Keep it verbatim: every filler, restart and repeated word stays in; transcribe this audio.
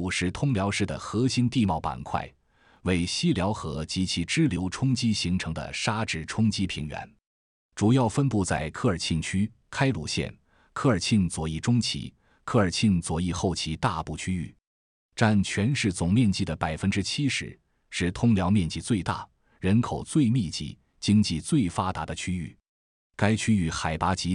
部是通辽市的核心地貌板块，为西辽河及其支流冲积形成的沙质冲积平原，主要分布在科尔沁区、开鲁县、科尔沁左翼中旗、科尔沁左翼后旗大部区域，占全市总面积的 百分之七十， 是通辽面积最大、人口最密集、经济最发达的区域。该区域海拔及